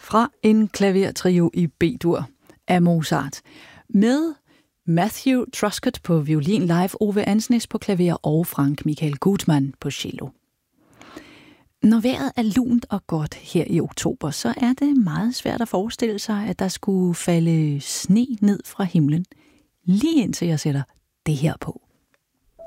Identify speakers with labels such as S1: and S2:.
S1: fra en klavertrio i B-dur af Mozart, med Matthew Truscott på violin live, Ove Ansnes på klaver og Frank Michael Gutmann på cello. Når vejret er lunt og godt her i oktober, så er det meget svært at forestille sig, at der skulle falde sne ned fra himlen, lige indtil jeg sætter det her på.